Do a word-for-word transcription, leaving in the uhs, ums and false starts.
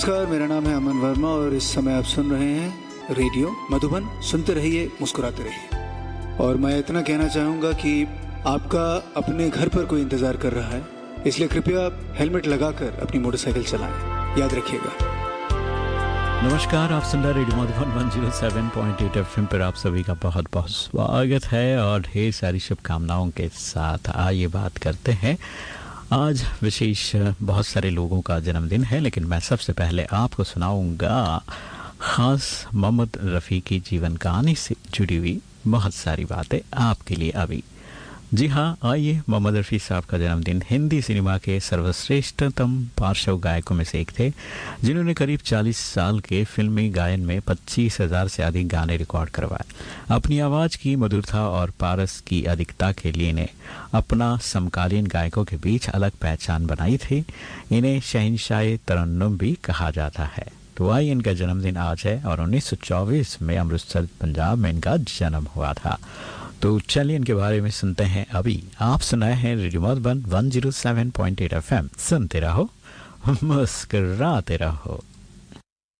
नमस्कार, मेरा नाम है अमन वर्मा और इस समय आप सुन रहे हैं रेडियो मधुबन। सुनते रहिए, मुस्कुराते रहिए। और मैं इतना कहना चाहूँगा कि आपका अपने घर पर कोई इंतज़ार कर रहा है, इसलिए कृपया हेलमेट लगाकर अपनी मोटरसाइकिल चलाएं। याद रखिएगा। नमस्कार, आप सुन रहे रेडियो मधुबन एक सौ सात पॉइंट आठ एफएम पर आप सभी का बहुत बहुत स्वागत है और ढेर सारी शुभकामनाओं के साथ आइए बात करते हैं। आज विशेष बहुत सारे लोगों का जन्मदिन है, लेकिन मैं सबसे पहले आपको सुनाऊंगा ख़ास मोहम्मद रफ़ी की जीवन कहानी से जुड़ी हुई बहुत सारी बातें आपके लिए अभी। जी हाँ, आइए। मोहम्मद रफ़ी साहब का जन्मदिन हिंदी सिनेमा के सर्वश्रेष्ठतम पार्श्व गायकों में से एक थे, जिन्होंने करीब चालीस साल के फिल्मी गायन में पच्चीस हज़ार से अधिक गाने रिकॉर्ड करवाए। अपनी आवाज़ की मधुरता और पारस की अधिकता के लिए इन्हें अपना समकालीन गायकों के बीच अलग पहचान बनाई थी। इन्हें शहंशाह तरन्नुम भी कहा जाता है। तो आइए, इनका जन्मदिन आज है और उन्नीस सौ चौबीस में अमृतसर पंजाब में इनका जन्म हुआ था। तो चलिए इनके बारे में सुनते हैं अभी। आप सुनाए हैं रेडियो मधुबन एक सौ सात पॉइंट आठ एफएम। सुनते रहो, मुस्कुराते रहो।